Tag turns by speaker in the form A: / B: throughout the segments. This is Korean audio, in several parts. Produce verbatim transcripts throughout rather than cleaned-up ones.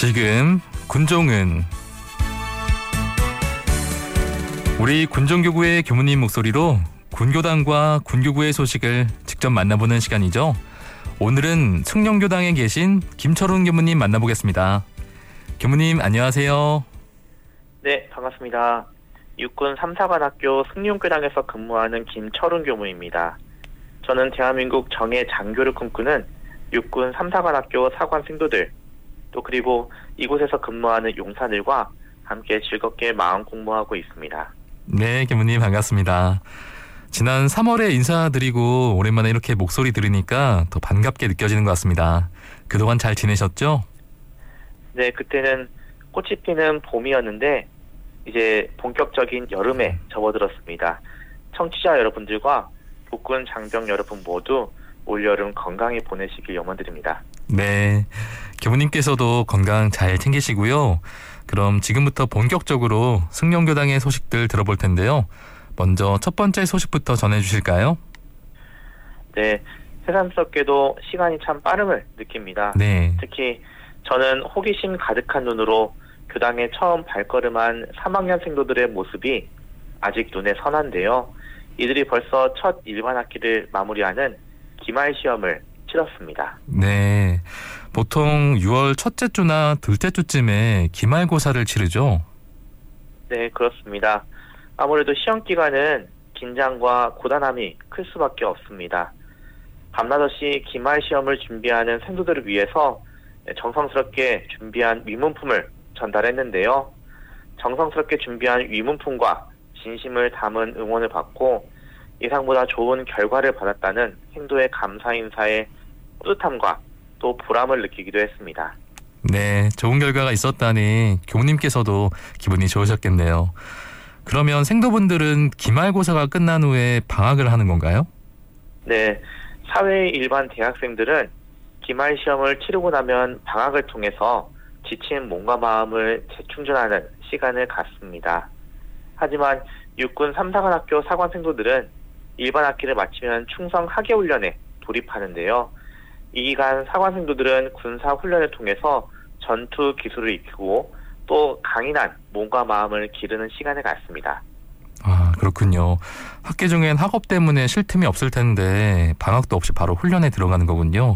A: 지금 군종은 우리 군종교구의 교무님 목소리로 군교당과 군교구의 소식을 직접 만나보는 시간이죠. 오늘은 승룡교당에 계신 김철훈 교무님 만나보겠습니다. 교무님 안녕하세요.
B: 네, 반갑습니다. 육군 삼사관학교 승룡교당에서 근무하는 김철훈 교무입니다. 저는 대한민국 정예 장교를 꿈꾸는 육군 삼사관학교 사관 생도들, 또 그리고 이곳에서 근무하는 용사들과 함께 즐겁게 마음 공부하고 있습니다.
A: 네, 교무님 반갑습니다. 지난 삼월에 인사드리고 오랜만에 이렇게 목소리 들으니까 더 반갑게 느껴지는 것 같습니다. 그동안 잘 지내셨죠?
B: 네, 그때는 꽃이 피는 봄이었는데 이제 본격적인 여름에 접어들었습니다. 청취자 여러분들과 국군 장병 여러분 모두 올여름 건강히 보내시길 염원드립니다.
A: 네, 교무님께서도 건강 잘 챙기시고요. 그럼 지금부터 본격적으로 승룡교당의 소식들 들어볼 텐데요. 먼저 첫 번째 소식부터 전해주실까요?
B: 네, 새삼스럽게도 시간이 참 빠름을 느낍니다.
A: 네.
B: 특히 저는 호기심 가득한 눈으로 교당에 처음 발걸음한 삼 학년 생도들의 모습이 아직 눈에 선한데요. 이들이 벌써 첫 일반 학기를 마무리하는 기말 시험을 치렀습니다.
A: 네, 보통 유월 첫째 주나 둘째 주쯤에 기말고사를 치르죠?
B: 네, 그렇습니다. 아무래도 시험 기간은 긴장과 고단함이 클 수밖에 없습니다. 밤낮없이 기말 시험을 준비하는 생도들을 위해서 정성스럽게 준비한 위문품을 전달했는데요. 정성스럽게 준비한 위문품과 진심을 담은 응원을 받고 예상보다 좋은 결과를 받았다는 생도의 감사 인사에 뿌듯함과 또 보람을 느끼기도 했습니다.
A: 네, 좋은 결과가 있었다니 교무님께서도 기분이 좋으셨겠네요. 그러면 생도분들은 기말고사가 끝난 후에 방학을 하는 건가요?
B: 네, 사회 일반 대학생들은 기말 시험을 치르고 나면 방학을 통해서 지친 몸과 마음을 재충전하는 시간을 갖습니다. 하지만 육군 삼사관학교 사관생도들은 일반 학기를 마치면 충성 하계훈련에 돌입하는데요. 이 기간 사관생도들은 군사훈련을 통해서 전투 기술을 익히고 또 강인한 몸과 마음을 기르는 시간을 갖습니다.
A: 아, 그렇군요. 학기 중엔 학업 때문에 쉴 틈이 없을 텐데 방학도 없이 바로 훈련에 들어가는 거군요.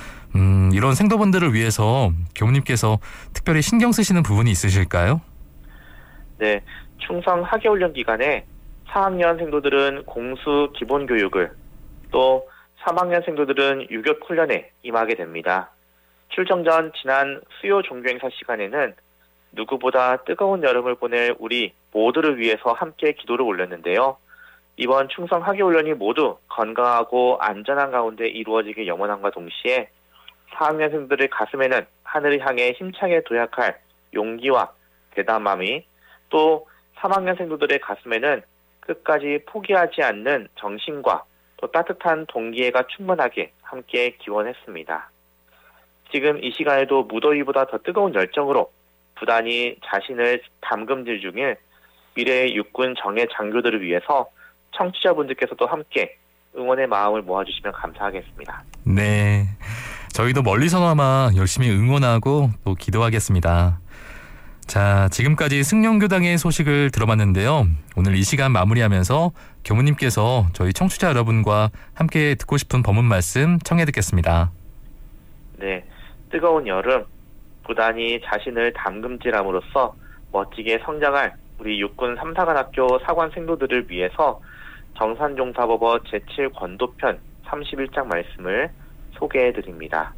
A: 음, 이런 생도분들을 위해서 교무님께서 특별히 신경 쓰시는 부분이 있으실까요?
B: 네, 충성 하계훈련 기간에 사 학년 생도들은 공수 기본교육을, 또 삼 학년 생도들은 유격 훈련에 임하게 됩니다. 출정 전 지난 수요 종교행사 시간에는 누구보다 뜨거운 여름을 보낼 우리 모두를 위해서 함께 기도를 올렸는데요. 이번 충성 하계훈련이 모두 건강하고 안전한 가운데 이루어지길 염원함과 동시에 사 학년생들의 가슴에는 하늘을 향해 힘차게 도약할 용기와 대담함이, 또 삼 학년생들의 가슴에는 끝까지 포기하지 않는 정신과 또 따뜻한 동기애가 충만하게 함께 기원했습니다. 지금 이 시간에도 무더위보다 더 뜨거운 열정으로 부단히 자신을 담금질 중인 미래의 육군 정예 장교들을 위해서 청취자분들께서도 함께 응원의 마음을 모아주시면 감사하겠습니다.
A: 네, 저희도 멀리서나마 열심히 응원하고 또 기도하겠습니다. 자, 지금까지 승룡교당의 소식을 들어봤는데요. 오늘 이 시간 마무리하면서 교무님께서 저희 청취자 여러분과 함께 듣고 싶은 법문 말씀 청해 듣겠습니다.
B: 네, 뜨거운 여름, 부단히 자신을 담금질함으로써 멋지게 성장할 우리 육군 삼사관학교 사관 생도들을 위해서 정산종사법어 제칠 권도편 삼십일 장 말씀을 소개해드립니다.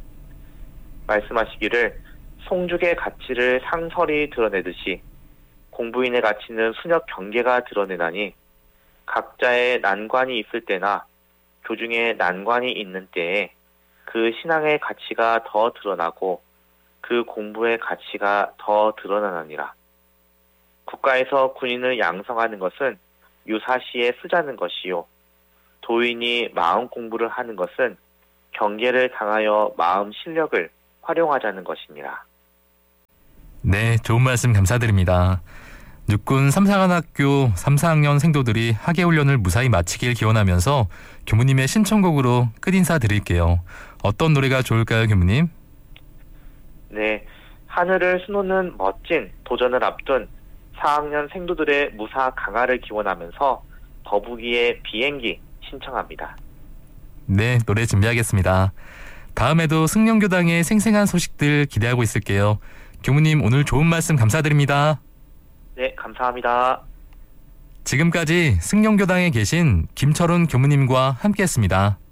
B: 말씀하시기를 송죽의 가치를 상설이 드러내듯이 공부인의 가치는 수녀 경계가 드러내나니 각자의 난관이 있을 때나 교중에 난관이 있는 때에 그 신앙의 가치가 더 드러나고 그 공부의 가치가 더 드러나느니라. 국가에서 군인을 양성하는 것은 유사시에 쓰자는 것이요, 도인이 마음 공부를 하는 것은 경계를 당하여 마음 실력을 활용하자는 것이니라.
A: 네, 좋은 말씀 감사드립니다. 육군 삼사관학교 삼, 사 학년 생도들이 하계훈련을 무사히 마치길 기원하면서 교무님의 신청곡으로 끝인사 드릴게요. 어떤 노래가 좋을까요, 교무님?
B: 네, 하늘을 수놓는 멋진 도전을 앞둔 사 학년 생도들의 무사 강화를 기원하면서 거북이의 비행기 신청합니다.
A: 네, 노래 준비하겠습니다. 다음에도 승령교당의 생생한 소식들 기대하고 있을게요. 교무님, 오늘 좋은 말씀 감사드립니다.
B: 네, 감사합니다.
A: 지금까지 승령교당에 계신 김철훈 교무님과 함께했습니다.